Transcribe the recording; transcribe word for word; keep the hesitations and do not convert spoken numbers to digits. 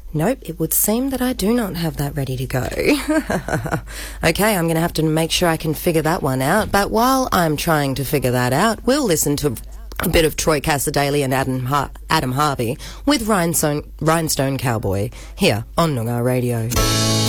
Nope, it would seem that I do not have that ready to go. Okay, I'm going to have to make sure I can figure that one out. But while I'm trying to figure that out, we'll listen to a bit of Troy Cassar-Daley and Adam, Har- Adam Harvey with Rhinestone, Rhinestone Cowboy here on Noongar Radio.